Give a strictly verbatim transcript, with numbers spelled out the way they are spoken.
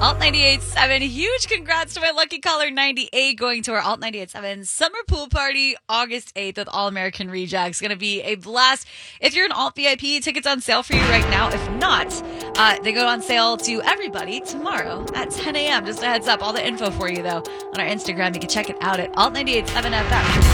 Alt ninety-eight point seven, huge congrats to my lucky caller ninety-eight going to our Alt ninety-eight point seven summer pool party August eighth with All American Rejects. Going to be a blast. If you're an Alt V I P, tickets on sale for you right now. If not, uh, they go on sale to everybody tomorrow at ten a.m. Just a heads up. All the info for you, though, on our Instagram. You can check it out at Alt ninety-eight point seven F M.